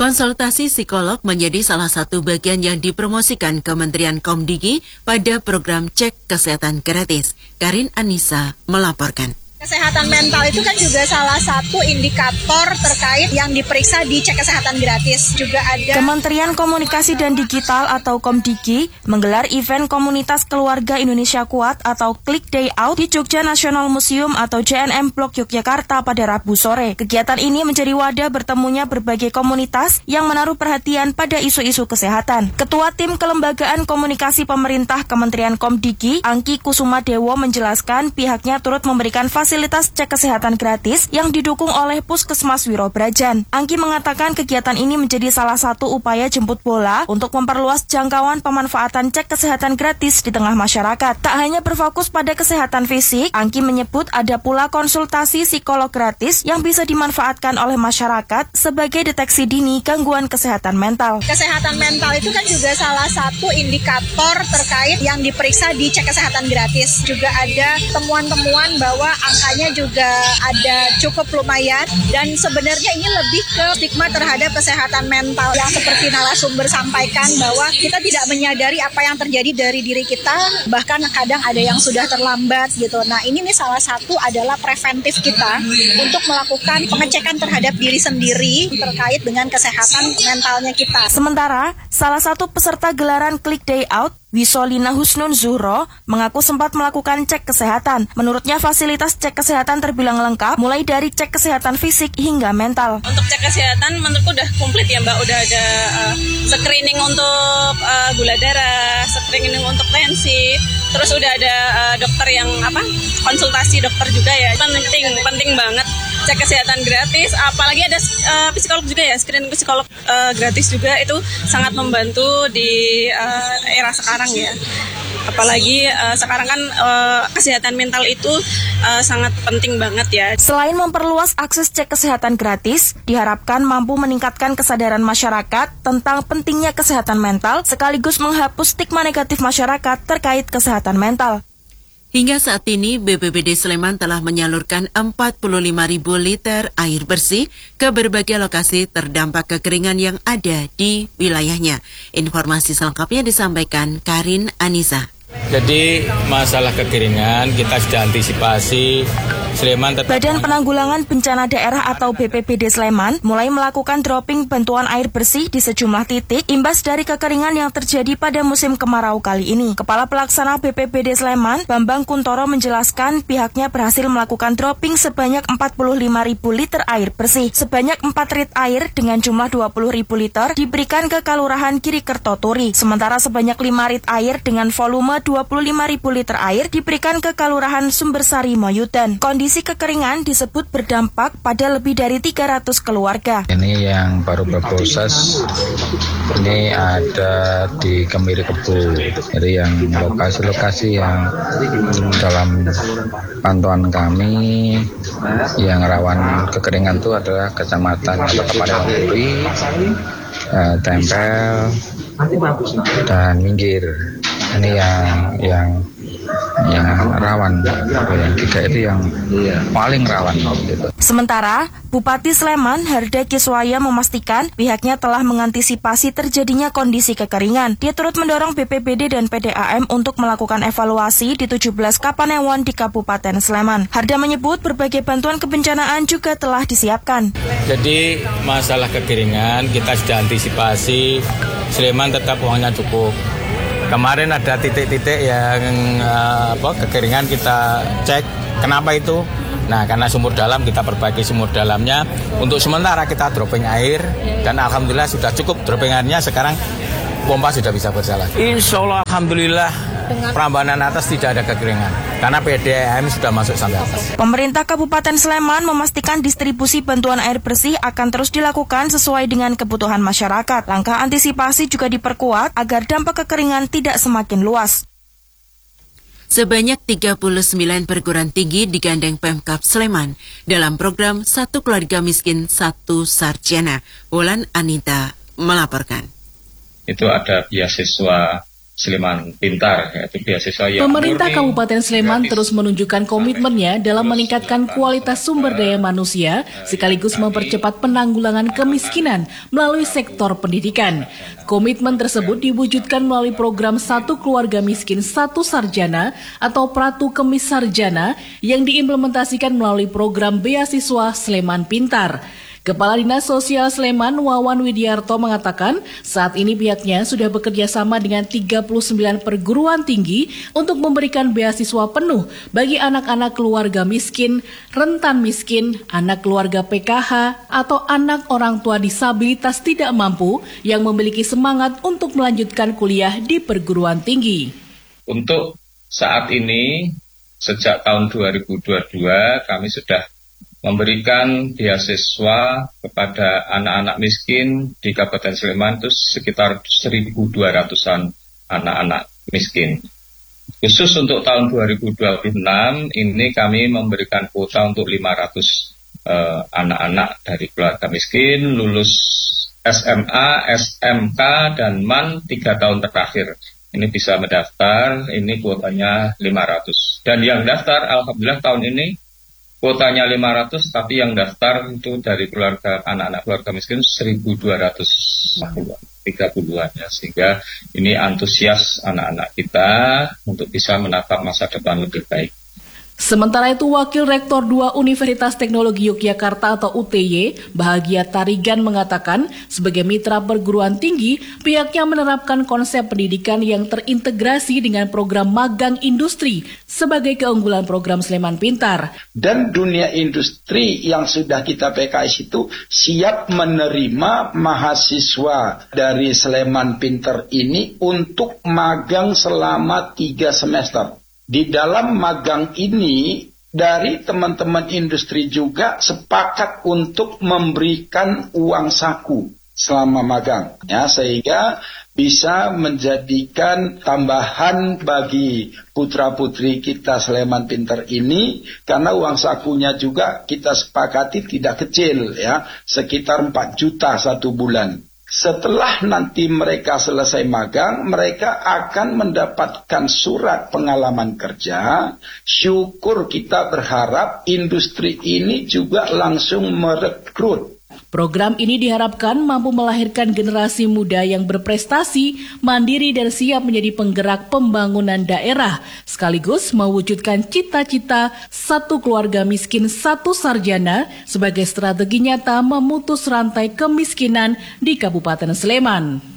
Konsultasi psikolog menjadi salah satu bagian yang dipromosikan Kementerian Komdigi pada program Cek Kesehatan Gratis. Karin Anissa melaporkan. Kesehatan mental itu kan juga salah satu indikator terkait yang diperiksa di Cek Kesehatan Gratis. Juga ada Kementerian Komunikasi dan Digital atau Komdigi menggelar event Komunitas Keluarga Indonesia Kuat atau Click Day Out di Jogja National Museum atau JNM Blok Yogyakarta pada Rabu sore. Kegiatan ini menjadi wadah bertemunya berbagai komunitas yang menaruh perhatian pada isu-isu kesehatan. Ketua Tim Kelembagaan Komunikasi Pemerintah Kementerian Komdigi, Angki Kusumadewo menjelaskan pihaknya turut memberikan fasilitas cek kesehatan gratis yang didukung oleh Puskesmas Wirobrajan. Angki mengatakan kegiatan ini menjadi salah satu upaya jemput bola untuk memperluas jangkauan pemanfaatan cek kesehatan gratis di tengah masyarakat. Tak hanya berfokus pada kesehatan fisik, Angki menyebut ada pula konsultasi psikolog gratis yang bisa dimanfaatkan oleh masyarakat sebagai deteksi dini gangguan kesehatan mental. Kesehatan mental itu kan juga salah satu indikator terkait yang diperiksa di Cek Kesehatan Gratis. Juga ada temuan-temuan bahwa angkanya juga ada cukup lumayan, dan sebenarnya ini lebih ke stigma terhadap kesehatan mental yang seperti narasumber sampaikan bahwa kita tidak menyadari apa yang terjadi dari diri kita, bahkan kadang ada yang sudah terlambat gitu. Nah ini nih salah satu adalah preventif kita untuk melakukan pengecekan terhadap diri sendiri terkait dengan kesehatan mentalnya kita. Sementara salah satu peserta gelaran Click Day Out, Wisolina Husnun Zuhro, mengaku sempat melakukan cek kesehatan. Menurutnya fasilitas cek kesehatan terbilang lengkap, mulai dari cek kesehatan fisik hingga mental. Untuk cek kesehatan menurutku udah komplit ya Mbak, udah ada screening untuk gula darah, screening untuk tensi, terus udah ada dokter yang konsultasi dokter juga ya. Penting banget cek kesehatan gratis, apalagi ada psikolog juga ya, screening psikolog gratis juga, itu sangat membantu di era sekarang ya. Apalagi sekarang kan kesehatan mental itu sangat penting banget ya. Selain memperluas akses cek kesehatan gratis, diharapkan mampu meningkatkan kesadaran masyarakat tentang pentingnya kesehatan mental sekaligus menghapus stigma negatif masyarakat terkait kesehatan mental. Hingga saat ini, BPBD Sleman telah menyalurkan 45.000 liter air bersih ke berbagai lokasi terdampak kekeringan yang ada di wilayahnya. Informasi selengkapnya disampaikan Karin Anissa. Jadi masalah kekeringan kita sudah antisipasi. Badan Penanggulangan Bencana Daerah atau BPBD Sleman mulai melakukan dropping bantuan air bersih di sejumlah titik imbas dari kekeringan yang terjadi pada musim kemarau kali ini. Kepala Pelaksana BPBD Sleman, Bambang Kuntoro menjelaskan pihaknya berhasil melakukan dropping sebanyak 45.000 liter air bersih. Sebanyak 4 rit air dengan jumlah 20.000 liter diberikan ke Kelurahan Kirikerto Turi. Sementara sebanyak 5 rit air dengan volume 25.000 liter air diberikan ke Kelurahan Sumbersari Moyudan. Kondisi kekeringan disebut berdampak pada lebih dari 300 keluarga. Ini yang baru berproses, ini ada di Kemiri Kebu. Jadi yang lokasi-lokasi yang dalam pantauan kami yang rawan kekeringan itu adalah kecamatan atau Kaparewan Turi, Tempel, dan Minggir. Ini yang rawan, yang tiga itu yang paling rawan gitu. Sementara Bupati Sleman Harda Kiswaya memastikan pihaknya telah mengantisipasi terjadinya kondisi kekeringan. Dia turut mendorong BPBD dan PDAM untuk melakukan evaluasi di 17 kapanewon di Kabupaten Sleman. Harda menyebut berbagai bantuan kebencanaan juga telah disiapkan. Jadi masalah kekeringan kita sudah antisipasi, Sleman tetap uangnya cukup. Kemarin ada titik-titik yang kekeringan kita cek. Kenapa itu? Nah, karena sumur dalam kita perbaiki sumur dalamnya. Untuk sementara kita dropping air dan alhamdulillah sudah cukup dropping airnya. Sekarang pompa sudah bisa berjalan. Insya Allah alhamdulillah Prambanan atas tidak ada kekeringan karena PDAM sudah masuk sampai atas. Pemerintah Kabupaten Sleman memastikan distribusi bantuan air bersih akan terus dilakukan sesuai dengan kebutuhan masyarakat. Langkah antisipasi juga diperkuat agar dampak kekeringan tidak semakin luas. Sebanyak 39 perguruan tinggi digandeng Pemkab Sleman dalam program Satu Keluarga Miskin Satu Sarjana. Wulan Anita melaporkan. Itu ada beasiswa Sleman Pintar, yaitu beasiswa yang Pemerintah Kabupaten Sleman terus menunjukkan komitmennya dalam meningkatkan kualitas sumber daya manusia sekaligus mempercepat penanggulangan kemiskinan melalui sektor pendidikan. Komitmen tersebut diwujudkan melalui program Satu Keluarga Miskin Satu Sarjana atau Pratu Kemis Sarjana yang diimplementasikan melalui program beasiswa Sleman Pintar. Kepala Dinas Sosial Sleman Wawan Widiarto mengatakan saat ini pihaknya sudah bekerja sama dengan 39 perguruan tinggi untuk memberikan beasiswa penuh bagi anak-anak keluarga miskin, rentan miskin, anak keluarga PKH, atau anak orang tua disabilitas tidak mampu yang memiliki semangat untuk melanjutkan kuliah di perguruan tinggi. Untuk saat ini, sejak tahun 2022 kami sudah memberikan beasiswa kepada anak-anak miskin di Kabupaten Sleman itu sekitar 1.200-an anak-anak miskin. Khusus untuk tahun 2026 ini kami memberikan kuota untuk 500 anak-anak dari keluarga miskin lulus SMA, SMK, dan MAN 3 tahun terakhir. Ini bisa mendaftar, ini kuotanya 500. Dan yang daftar, alhamdulillah tahun ini kuotanya 500, tapi yang daftar itu dari keluarga anak-anak keluarga miskin 1.230-an ya, sehingga ini antusias anak-anak kita untuk bisa menatap masa depan lebih baik. Sementara itu, Wakil Rektor 2 Universitas Teknologi Yogyakarta atau UTY, Bahagia Tarigan mengatakan, sebagai mitra perguruan tinggi, pihaknya menerapkan konsep pendidikan yang terintegrasi dengan program magang industri sebagai keunggulan program Sleman Pintar. Dan dunia industri yang sudah kita PKS itu siap menerima mahasiswa dari Sleman Pintar ini untuk magang selama 3 semester. Di dalam magang ini, dari teman-teman industri juga sepakat untuk memberikan uang saku selama magang, ya, sehingga bisa menjadikan tambahan bagi putra-putri kita Sleman Pintar ini, karena uang sakunya juga kita sepakati tidak kecil, ya, sekitar 4 juta 1 bulan. Setelah nanti mereka selesai magang, mereka akan mendapatkan surat pengalaman kerja. Syukur kita berharap industri ini juga langsung merekrut. Program ini diharapkan mampu melahirkan generasi muda yang berprestasi, mandiri dan siap menjadi penggerak pembangunan daerah, sekaligus mewujudkan cita-cita Satu Keluarga Miskin Satu Sarjana sebagai strategi nyata memutus rantai kemiskinan di Kabupaten Sleman.